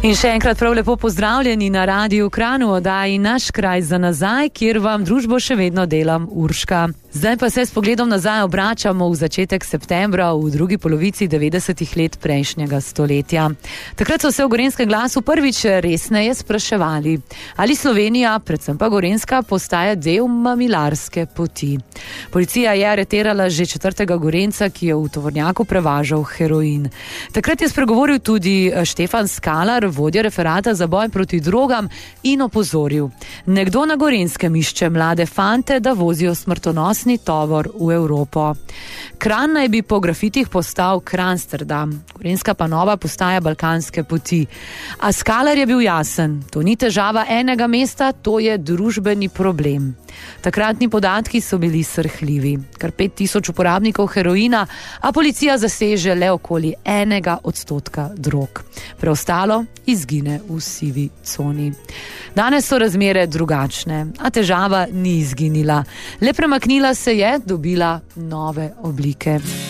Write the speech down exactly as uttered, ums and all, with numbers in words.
In še enkrat prav lepo pozdravljeni na Radiu Kranj v oddaji Naš kraj za nazaj, kjer vam družbo še vedno delam Urška. Zdaj pa se s pogledom nazaj obračamo v začetek septembra v drugi polovici devetdesetih let prejšnjega stoletja. Takrat so se v Gorenjskem glasu prvič resneje spraševali, ali Slovenija, predvsem pa Gorenjska, postaja del mamilarske poti. Policija je aretirala že četrtega Gorenjca, ki je v tovornjaku prevažal heroin. Takrat je spregovoril tudi Štefan Skalar, vodja referata za boj proti drogam, in opozoril: nekdo na Gorenjskem išče mlade fante, da vozijo smrtonosni tovor v Evropo. Kranj naj bi po grafitih postal Kranjsterdam, Gorenjska pa nova postaja balkanske poti. A Skalar je bil jasen: to ni težava enega mesta, to je družbeni problem. Takratni podatki so bili srhljivi. Kar pet tisoč uporabnikov heroina, a policija zaseže le okoli enega odstotka drog. Preostalo izgine v sivi coni. Danes so razmere drugačne, a težava ni izginila. Le premaknila se je, dobila nove oblike.